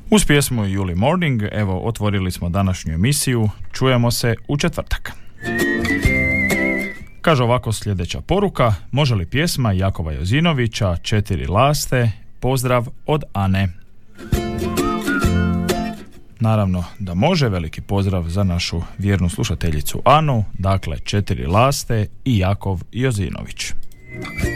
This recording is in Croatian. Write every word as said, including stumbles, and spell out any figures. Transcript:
Uz pjesmu Juli Morning, evo, otvorili smo današnju emisiju. Čujemo se u četvrtak. Kaže ovako sljedeća poruka: može li pjesma Jakova Jozinovića Četiri laste? Pozdrav od Ane. Naravno da može, veliki pozdrav za našu vjernu slušateljicu Anu. Dakle, Četiri laste i Jakov Jozinović.